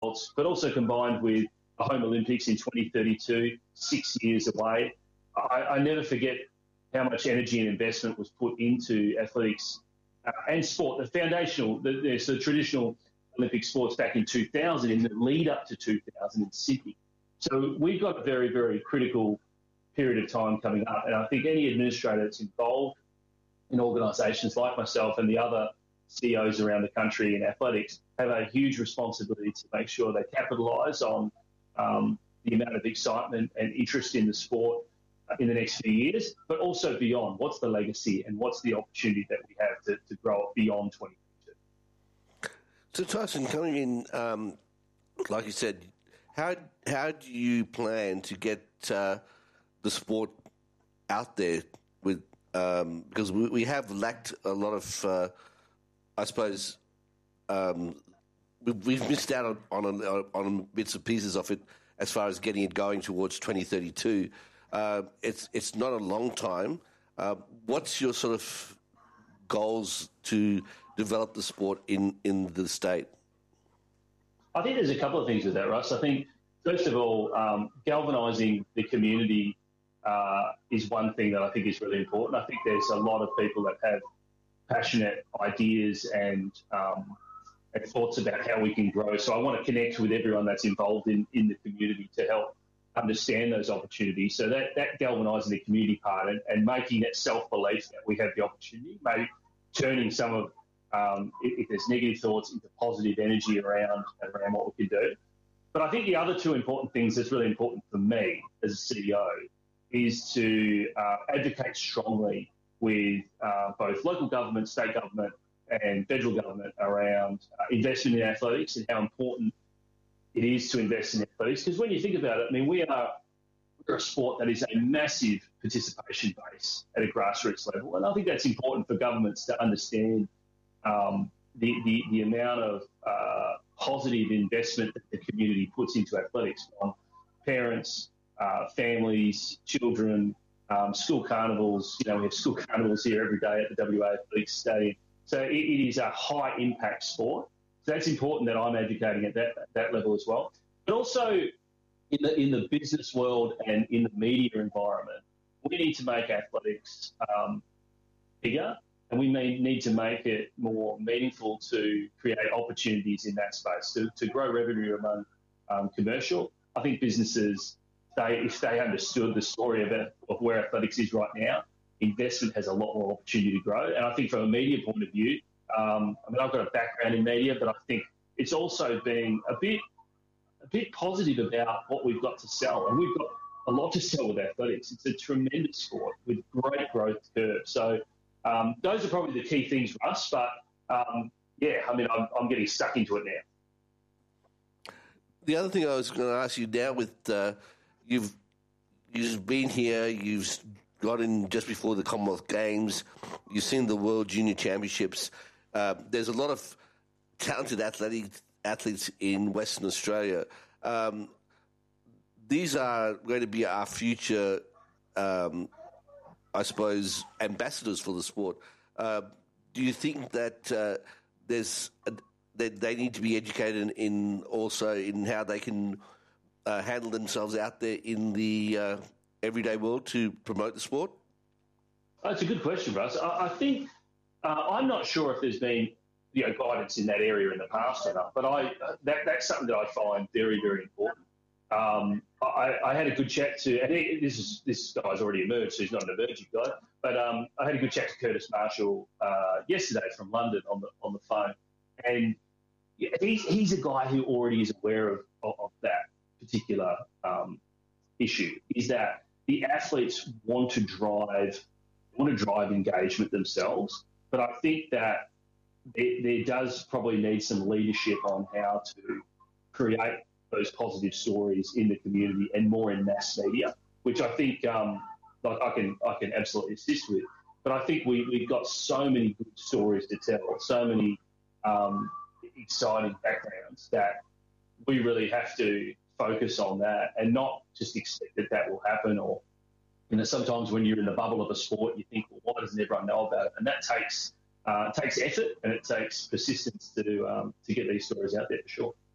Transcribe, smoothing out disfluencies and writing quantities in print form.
results, but also combined with the Home Olympics in 2032, 6 years away. I never forget how much energy and investment was put into athletics and sport. The foundational, there's the traditional Olympic sports back in 2000 in the lead up to 2000 in Sydney. So we've got a very, very critical period of time coming up. And I think any administrator that's involved in organisations like myself and the other CEOs around the country in athletics have a huge responsibility to make sure they capitalise on the amount of excitement and interest in the sport in the next few years, but also beyond. What's the legacy and what's the opportunity that we have to grow it beyond 2022? So Tyson, coming in, like you said, how do you plan to get the sport out there with because we have lacked a lot of, I suppose, we've missed out on bits and pieces of it as far as getting it going towards 2032. It's not a long time. What's your sort of goals to develop the sport in the state? I think there's a couple of things with that, Russ. I think, first of all, galvanising the community is one thing that I think is really important. I think there's a lot of people that have passionate ideas and thoughts about how we can grow. So I want to connect with everyone that's involved in the community to help understand those opportunities. So that galvanising the community part and making that self-belief that we have the opportunity, maybe turning some of, if there's negative thoughts, into positive energy around what we can do. But I think the other two important things that's really important for me as a CEO is to advocate strongly with both local government, state government and federal government around investment in athletics and how important it is to invest in athletics. Because when you think about it, I mean, we're a sport that is a massive participation base at a grassroots level. And I think that's important for governments to understand the amount of positive investment that the community puts into athletics from parents, families, children, school carnivals. You know, we have school carnivals here every day at the WA Athletics Stadium. So it is a high impact sport. So that's important that I'm advocating at that level as well. But also in the business world and in the media environment, we need to make athletics bigger, and we need to make it more meaningful to create opportunities in that space, to grow revenue among commercial. I think businesses, if they understood the story of where athletics is right now, investment has a lot more opportunity to grow. And I think from a media point of view, I mean, I've got a background in media, but I think it's also being a bit positive about what we've got to sell. And we've got a lot to sell with athletics. It's a tremendous sport with great growth curve. So those are probably the key things for us. But, yeah, I mean, I'm getting stuck into it now. The other thing I was going to ask you now with you've been here, you've got in just before the Commonwealth Games, you've seen the World Junior Championships. There's a lot of talented athletes in Western Australia. These are going to be our future, I suppose, ambassadors for the sport. Do you think that that they need to be educated in how they can handle themselves out there in the everyday world to promote the sport? That's a good question, Russ. I think I'm not sure if there's been guidance in that area in the past or not, but that's something that I find very, very important. I had a good chat to, and this guy's already emerged, so he's not an emerging guy, but I had a good chat to Curtis Marshall yesterday from London on the phone, and he's a guy who already is aware of that particular issue. Is that the athletes want to drive engagement themselves, but I think that there does probably need some leadership on how to create those positive stories in the community and more in mass media, which I think I can absolutely assist with. But I think we've got so many good stories to tell, so many exciting backgrounds that we really have to focus on that and not just expect that will happen. Or sometimes when you're in the bubble of a sport, you think, well, why doesn't everyone know about it? And that takes effort and it takes persistence to get these stories out there for sure.